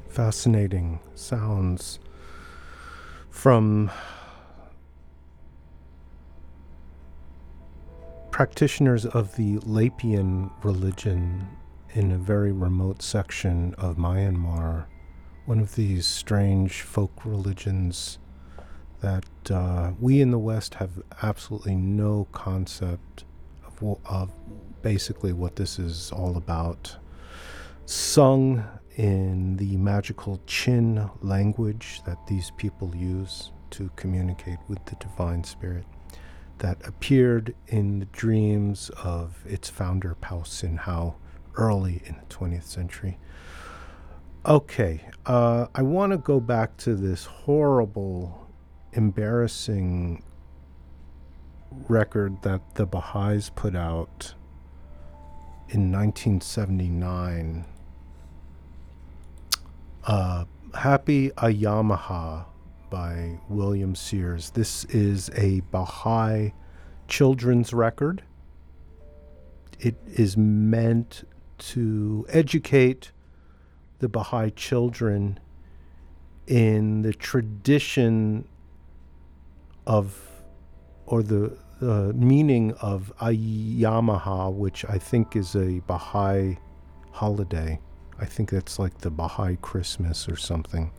fascinating sounds from practitioners of the Lapian religion in a very remote section of Myanmar, one of these strange folk religions that we in the West have absolutely no concept of basically what this is all about. Sung in the magical Chin language that these people use to communicate with the divine spirit, that appeared in the dreams of its founder, Pao Sin Hao, early in the 20th century. Okay, I want to go back to this horrible, embarrassing record that the Baha'is put out in 1979. Happy Ayamaha by William Sears. This is a Baha'i children's record. It is meant to educate the Baha'i children in the tradition of, or the meaning of Ayamaha, which I think is a Baha'i holiday. I think that's like the Baha'i Christmas or something.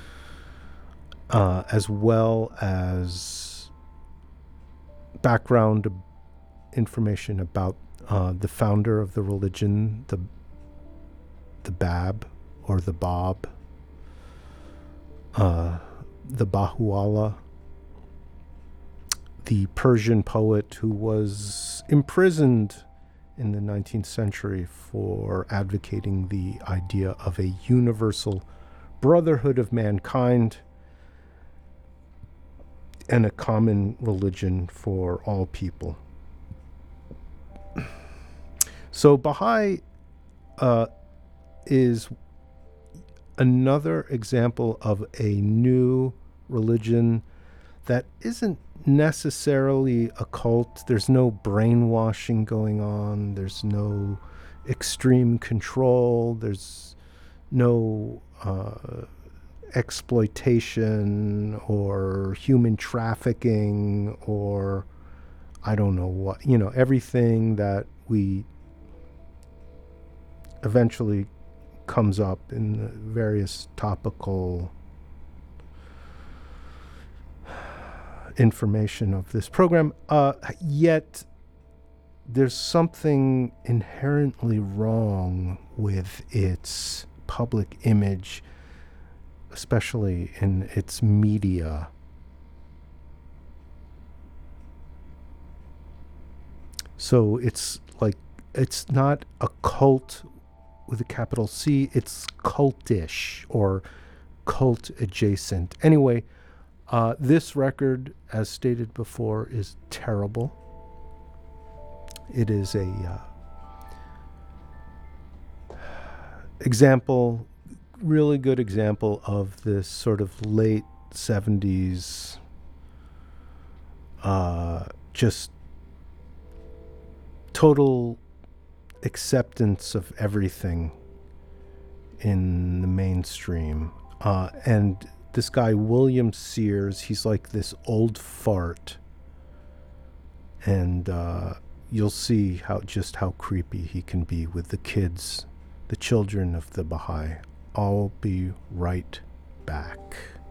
As well as background information about the founder of the religion, the Bab or the Bab, the Bahá'u'lláh, the Persian poet who was imprisoned in the 19th century for advocating the idea of a universal brotherhood of mankind and a common religion for all people. So Baha'i is another example of a new religion that isn't necessarily a cult. There's no brainwashing going on. There's no extreme control. There's no exploitation or human trafficking or I don't know what, everything that we eventually comes up in the various topical information of this program. Yet there's something inherently wrong with its public image, especially in its media. So it's not a cult with a capital C, it's cultish or cult adjacent. Anyway, this record, as stated before, is terrible. It is a really good example of this sort of late 70s, just total acceptance of everything in the mainstream. And this guy, William Sears, he's like this old fart. And you'll see how creepy he can be with the kids, the children of the Baha'i. I'll be right back.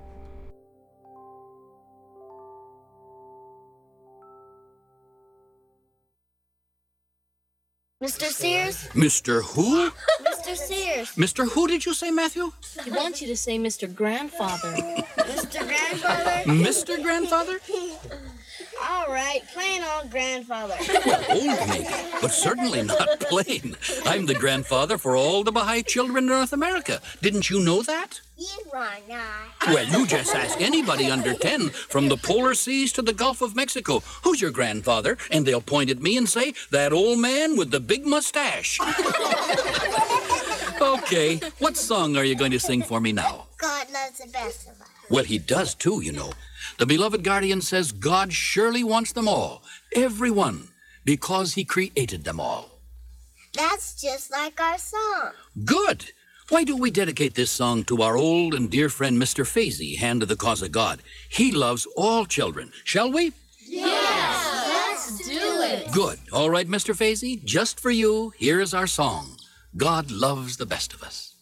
Mr. Sears? Mr. who? Mr. Sears. Mr. who did you say, Matthew? He wants you to say Mr. Grandfather. Mr. Grandfather? Mr. Grandfather? All right, plain old grandfather. Well, old maybe, but certainly not plain. I'm the grandfather for all the Baha'i children in North America. Didn't you know that? You are not. Well, you just ask anybody under 10, from the polar seas to the Gulf of Mexico, who's your grandfather? And they'll point at me and say, that old man with the big mustache. Okay, what song are you going to sing for me now? God loves the best of us. Well, he does too, you know. The beloved guardian says God surely wants them all, everyone, because he created them all. That's just like our song. Good. Why don't we dedicate this song to our old and dear friend Mr. Fazy, Hand to the Cause of God? He loves all children. Shall we? Yes, let's do it. Good. All right, Mr. Fazy, just for you, here's our song. God loves the best of us.